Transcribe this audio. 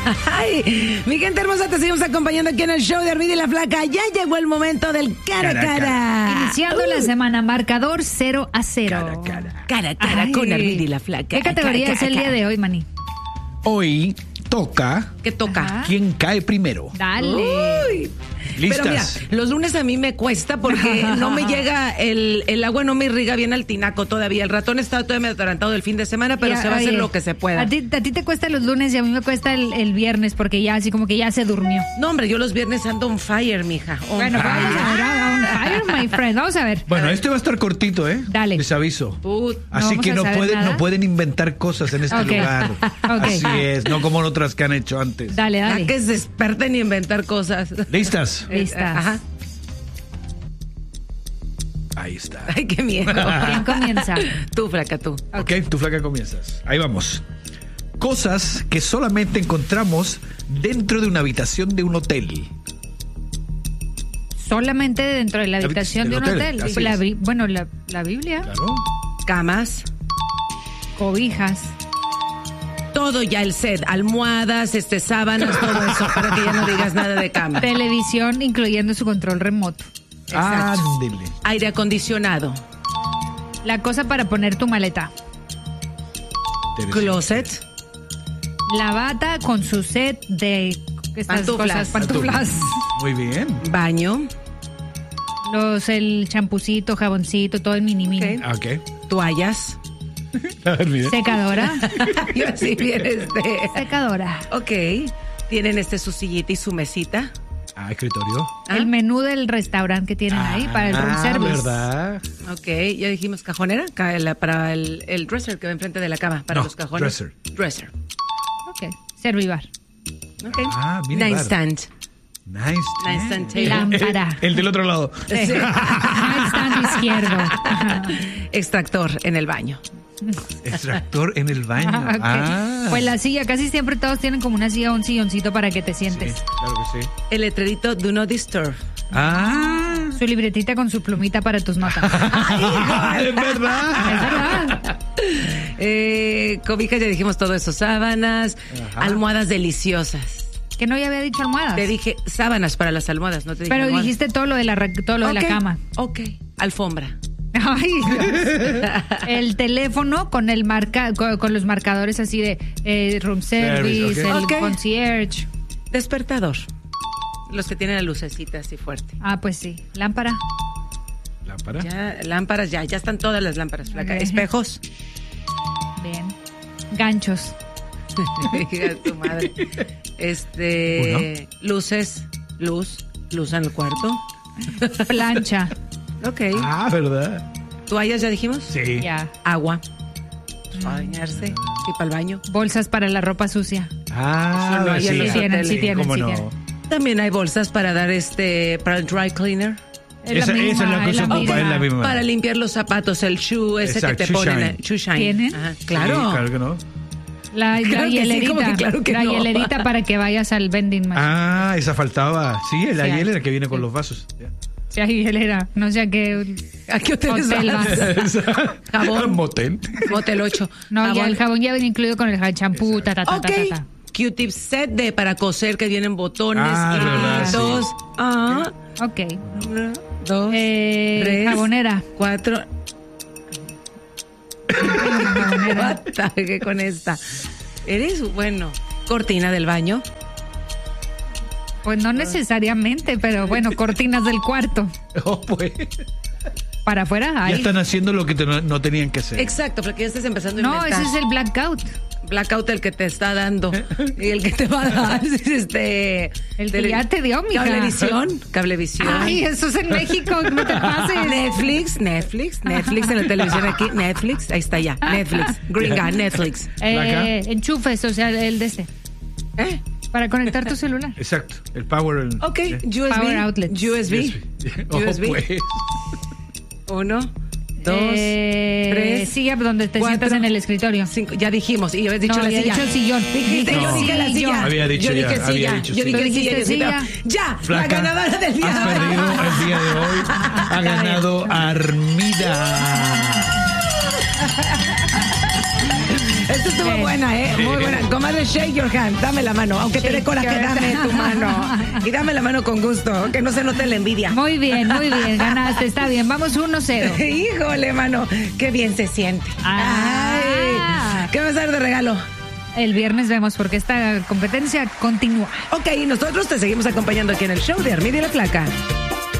Ay, mi gente hermosa, te seguimos acompañando aquí en el show de Armida y la Flaca. Ya llegó el momento del cara a cara. Iniciando la semana, marcador 0-0. Cara a cara con Armida y la Flaca. ¿Qué categoría es el día de hoy, Manny? Hoy toca. ¿Qué toca? ¿Quién cae primero? Dale. Uy. ¿Listas? Pero mira, los lunes a mí me cuesta porque no me llega el agua, no me irriga bien al tinaco todavía. El ratón está todavía medio atarantado del fin de semana, pero se va a hacer lo que se pueda. A ti te cuesta los lunes y a mí me cuesta el viernes porque ya así como que ya se durmió. No, hombre, yo los viernes ando on fire, mija. Bueno, vamos a ver, on fire, my friend. Vamos a ver. Bueno, este va a estar cortito, ¿eh? Dale. Les aviso. Así vamos que a saber nada. no pueden inventar cosas en este lugar. Así es, no como otras que han hecho antes. Dale. Ya que se experta en inventar cosas. ¿Listas? Listas. Ajá. Ahí está. Ay, qué miedo. ¿Quién comienza? Tú, Flaca, tú. Ok, tu Flaca comienzas. Ahí vamos. Cosas que solamente encontramos dentro de una habitación de un hotel. Solamente dentro de la habitación de un hotel. Así La es. la Biblia, Claro. Camas. cobijas. Todo ya el set, almohadas, sábanas, todo eso, para que ya no digas nada de cama. Televisión, incluyendo su control remoto. Exacto. Ándele. Aire acondicionado. La cosa para poner tu maleta. Closet. La bata con su set de estas Pantuflas. cosas, pantuflas. Muy bien. Baño. El champucito, jaboncito, todo el mini. Ok. Toallas. A ver, mira. Secadora. Yo así bien, Secadora. Ok. Tienen su sillita y su mesita. Escritorio. El menú del restaurante que tienen ahí para el room service. ¿Verdad? Ok, ya dijimos cajonera, para el dresser que va enfrente de la cama, para No, los cajones. dresser. Ok. Servibar. Ok. mini bar. Nightstand. Nightstand table. Lámpara. El del otro lado. Nightstand izquierdo. Ajá. Extractor en el baño. Extractor en el baño. Ok. Pues la silla, casi siempre todos tienen como una silla o un silloncito para que te Sí, sientes. claro que sí. El letrerito Do Not Disturb. Su libretita con su plumita para tus notas. Es verdad. Es verdad. Cobijas, ya dijimos todo eso. Sábanas, almohadas deliciosas. Que no ya había dicho almohadas. Te dije sábanas para las almohadas, no te dije Pero almohadas. dijiste todo lo de la cama. Ok. Alfombra. Ay, Dios. El teléfono con con los marcadores así de room service, ok. el Ok. concierge. Despertador. Los que tienen la lucecita así fuerte. Pues sí. Lámpara. Lámpara. Ya, lámparas, ya están todas las lámparas, Flaca. Ok. Espejos. Bien. Ganchos. Hija de tu madre. Luces, luz en el cuarto. Plancha. Ok. ¿Verdad? Toallas, ya dijimos. Sí. Ya. Agua. Para bañarse. Y para el baño. Bolsas para la ropa sucia. Eso no hay en sí. los hoteles. Sí tienen. ¿Cómo no? También hay bolsas para dar para el dry cleaner. Esa es la que se ocupa, es la misma. Para limpiar los zapatos, el shoe ese Exacto, que te shoe ponen. shine. Shoe shine. ¿Tienen? Ajá, Sí, claro. claro que no. La Claro que sí, hielerita. como que claro que la no. hielerita para que vayas al vending machine. Esa faltaba. Sí, la Sí, hielera que viene con los vasos. Ya. Sí, hay hielera. No sé a qué ¿A qué hoteles hotel vas? vas. Jabón. Motel. Motel 8. No, ya el jabón ya viene incluido con el champú, Ok. Q-tip set para coser que vienen botones, verdad, hilitos. Ok. 1, 2, 3, Jabonera. 4. Jabonera. Ataque con esta. Eres bueno. Cortina del baño. Pues no necesariamente, pero bueno, cortinas del cuarto. Pues. Para afuera hay. Ya están haciendo lo que no tenían que hacer. Exacto, porque ya estás empezando a No, inventar. ese es el blackout. Blackout el que te está dando. Y el que te va a dar es El que ya te dio, mija. Cablevisión. Ay, eso es en México, no te pases. Netflix en la televisión aquí. Netflix, ahí está ya. Netflix. Gringa, Netflix. Enchufes, o sea, el de este. Para conectar tu celular. Exacto. El power. Ok, USB. Power outlet. USB. Pues. 1, 2, 3. Sigue donde te 4, sientas en el escritorio. 5. Ya dijimos. Y habías dicho No, la había silla. dicho sillón. Dijiste, yo dije la silla. Había dicho yo ya, dije había silla. dicho Yo silla. dije silla. Dijiste silla. Ya, Flaca, la ganadora del día. Has perdido el día de hoy. Ha ganado Armida. Esta estuvo buena, ¿eh? Muy buena. Comadre, shake your hand. Dame la mano. Aunque te dé coraje, dame tu mano. Y dame la mano con gusto. Que no se note la envidia. Muy bien. Ganaste. Está bien. Vamos 1-0. Híjole, mano. Qué bien se siente. Ay. ¿Qué vas a dar de regalo? El viernes vemos porque esta competencia continúa. Ok, nosotros te seguimos acompañando aquí en el show de Armida y la Flaca.